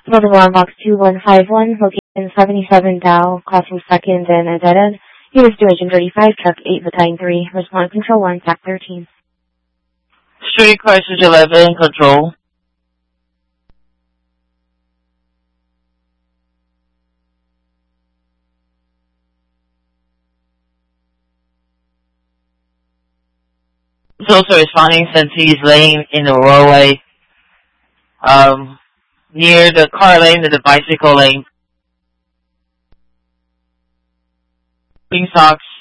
Baltimore Box 2151, location 77 Dow, crossing 2nd and a dead end. Units 235, truck 8, Battalion 3, respond control 1, TAC 13. Street Crisis 11, control. It's also responding since he's laying in the roadway, near the car lane to the bicycle lane. Green socks.